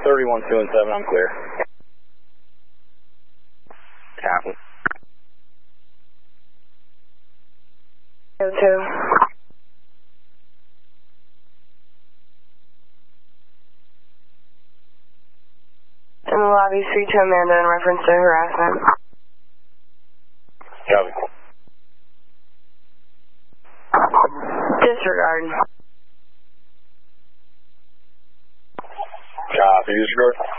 31, 2 and 7, I'm clear. Copy. 2. In the lobby, speak to Amanda in reference to harassment. Copy. Disregard. Copy, disregard.